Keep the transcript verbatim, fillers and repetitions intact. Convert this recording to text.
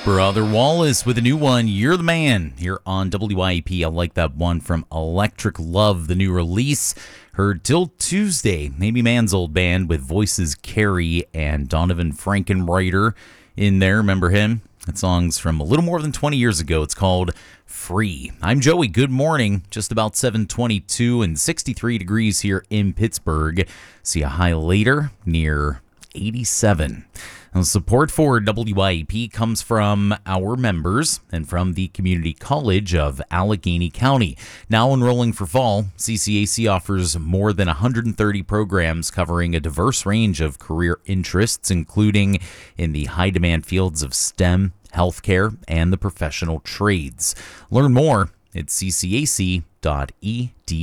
Brother Wallace with a new one, You're the Man, here on W I E P. I like that one from Electric Love, the new release. Heard till Tuesday, Maybe Man's old band with voices Carrie and Donovan Frankenreiter in there. Remember him? That song's from a little more than twenty years ago. It's called Free. I'm Joey. Good morning. Just about seven twenty-two and sixty-three degrees here in Pittsburgh. See a high later near eighty-seven. Now, support for W I E P comes from our members and from the Community College of Allegheny County. Now enrolling for fall, C C A C offers more than one hundred thirty programs covering a diverse range of career interests, including in the high-demand fields of STEM, healthcare, and the professional trades. Learn more at c c a c dot e d u.